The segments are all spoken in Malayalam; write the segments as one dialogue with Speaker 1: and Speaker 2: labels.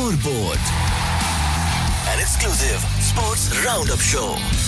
Speaker 1: Scoreboard, an exclusive sports roundup show.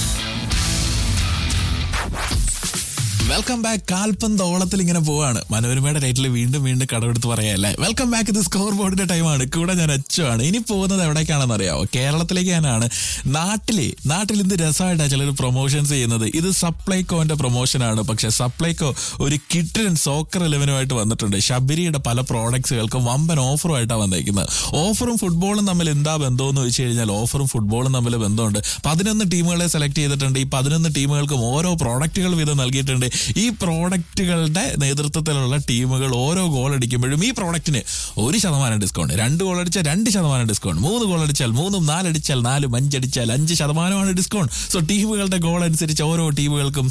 Speaker 2: Welcome back. കാൽപന്ത് ഓളത്തിൽ ഇങ്ങനെ പോവാണ്. മനോരമയുടെ ടൈറ്റിൽ വീണ്ടും വീണ്ടും കടമെടുത്ത് പറയാല്ലേ. Welcome back. ഇത് സ്കോർ ബോർഡിന്റെ ടൈമാണ്. കൂടെ ഞാൻ അച്ചുവാണ്. ഇനി പോകുന്നത് എവിടേക്കാണെന്ന് അറിയാമോ? കേരളത്തിലേക്ക് ഞാനാണ്. നാട്ടിൽ ഇന്ന് രസമായിട്ടാണ് ചിലർ പ്രൊമോഷൻസ് ചെയ്യുന്നത്. ഇത് സപ്ലൈകോന്റെ പ്രൊമോഷനാണ്. പക്ഷെ സപ്ലൈകോ ഒരു കിഡിലൻ സോക്കർ 11 വന്നിട്ടുണ്ട്. ശബരിയുടെ പല പ്രോഡക്ട്സുകൾക്കും വമ്പൻ ഓഫറുമായിട്ടാണ് വന്നേക്കുന്നത്. ഓഫറും ഫുട്ബോളും തമ്മിൽ എന്താ ബന്ധമെന്ന് വെച്ച് കഴിഞ്ഞാൽ ഓഫറും ഫുട്ബോളും തമ്മിൽ ബന്ധമുണ്ട്. 11 ടീമുകളെ സെലക്ട് ചെയ്തിട്ടുണ്ട്. ഈ 11 ടീമുകൾക്കും ഓരോ പ്രോഡക്റ്റുകൾ വീതം നൽകിയിട്ടുണ്ട്. ഈ പ്രോഡക്റ്റുകളുടെ നേതൃത്വത്തിലുള്ള ടീമുകൾ ഓരോ ഗോൾ അടിക്കുമ്പോഴും ഈ പ്രോഡക്റ്റിന് 1% ഡിസ്കൗണ്ട്, 2 ഗോൾ അടിച്ചാൽ 2% ഡിസ്കൗണ്ട്, 3 ഗോൾ അടിച്ചാൽ 3, 4 അടിച്ചാൽ 4, 5 അടിച്ചാൽ 5% ഡിസ്കൗണ്ട്. സോ ടീമുകളുടെ ഗോൾ അനുസരിച്ച് ഓരോ ടീമുകൾക്കും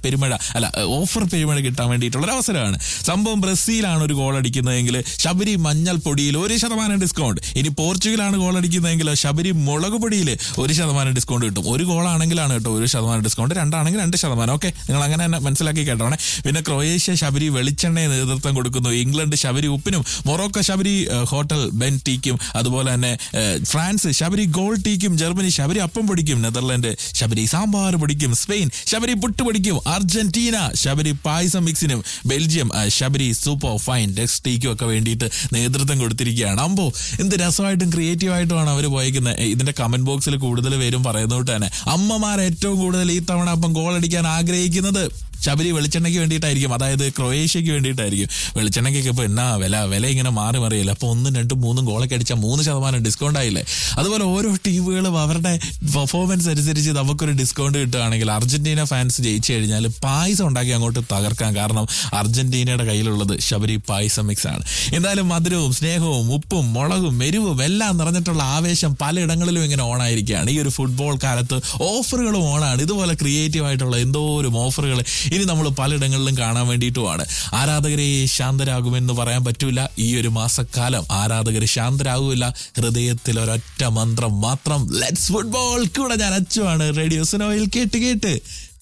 Speaker 2: ഓഫർ പെരുമഴ കിട്ടാൻ വേണ്ടിയിട്ടുള്ള ഒരു അവസരമാണ്. സംഭവം ബ്രസീലാണ് ഒരു ഗോൾ അടിക്കുന്നതെങ്കിൽ ശബരി മഞ്ഞൾപ്പൊടിയിൽ 1% ഡിസ്കൗണ്ട്. ഇനി പോർച്ചുഗലാണ് ഗോൾ അടിക്കുന്നതെങ്കിൽ ശബരി മുളക് പൊടിയിൽ 1% ഡിസ്കൗണ്ട് കിട്ടും. ഒരു ഗോളാണെങ്കിലാണ് കേട്ടോ 1% ഡിസ്കൗണ്ട്, 2 ആണെങ്കിൽ 2%. ഓക്കെ, നിങ്ങൾ അങ്ങനെ തന്നെ മനസ്സിലാക്കി കേട്ടോണേ. പിന്നെ ക്രൊയേഷ്യ ശബരി വെളിച്ചെണ്ണയെ നേതൃത്വം കൊടുക്കുന്നു. England Sabari ഉപ്പിനും, Morocco Sabari hotel Ben ടീക്കും, അതുപോലെ തന്നെ France Sabari goal ടീക്കും, Germany Sabari അപ്പം പൊടിക്കും, Netherland Sabari sambar പൊടിക്കും, Spain Sabari puttu പൊടിക്കും, Argentina Sabari പായസം മിക്സിനും, Belgium Sabari super fine dex ടീക്കും ഒക്കെ വേണ്ടിയിട്ട് നേതൃത്വം കൊടുത്തിരിക്കുകയാണ്. അമ്പോ എന്ത് രസമായിട്ടും ക്രിയേറ്റീവായിട്ടുമാണ് അവർ പോയിക്കുന്നത്. ഇതിന്റെ കമന്റ് ബോക്സിൽ കൂടുതൽ പേരും പറയുന്നതുകൊണ്ട് തന്നെ അമ്മമാർ ഏറ്റവും കൂടുതൽ ഈ തവണ അപ്പം ഗോൾ അടിക്കാൻ ആഗ്രഹിക്കുന്നത് ശബരി വെളിച്ചെണ്ണയ്ക്ക് വേണ്ടിയിട്ടായിരിക്കും. അതായത് ക്രൊയേഷ്യക്ക് വേണ്ടിയിട്ടായിരിക്കും. വെളിച്ചെണ്ണയ്ക്കൊക്കെ ഇപ്പോൾ എന്നാ വില ഇങ്ങനെ മാറി മറിയില്ല. അപ്പോൾ 1, 2, 3 ഗോളൊക്കെ അടിച്ചാൽ 3% ഡിസ്കൗണ്ട് ആയില്ലേ. അതുപോലെ ഓരോ ടീമുകളും അവരുടെ പെർഫോമൻസ് അനുസരിച്ച് നമുക്കൊരു ഡിസ്കൗണ്ട് കിട്ടുകയാണെങ്കിൽ അർജന്റീന ഫാൻസ് ജയിച്ചു കഴിഞ്ഞാൽ പായസം ഉണ്ടാക്കി അങ്ങോട്ട് തകർക്കാം. കാരണം അർജന്റീനയുടെ കയ്യിലുള്ളത് ശബരി പായസം മിക്സ് ആണ്. എന്തായാലും മധുരവും സ്നേഹവും ഉപ്പും മുളകും എരിവും എല്ലാം നിറഞ്ഞിട്ടുള്ള ആവേശം പലയിടങ്ങളിലും ഇങ്ങനെ ഓണായിരിക്കുകയാണ്. ഈ ഒരു ഫുട്ബോൾ കാലത്ത് ഓഫറുകളും ഓണാണ്. ഇതുപോലെ ക്രിയേറ്റീവ് ആയിട്ടുള്ള എന്തോരം ഓഫറുകൾ ഇനി നമ്മൾ പലയിടങ്ങളിലും കാണാൻ വേണ്ടിയിട്ടുമാണ്. ആരാധകരെ ശാന്തരാകുമെന്ന് പറയാൻ പറ്റൂല. ഈ ഒരു മാസക്കാലം ആരാധകർ ശാന്തരാകൂല. ഹൃദയത്തിൽ ഒരൊറ്റ മന്ത്രം മാത്രം, ലെറ്റ്സ് ഫുട്ബോൾ. കൂടെ ഞാൻ അച്ചുവാണ്. റേഡിയോ സുനോയിൽ കേട്ട്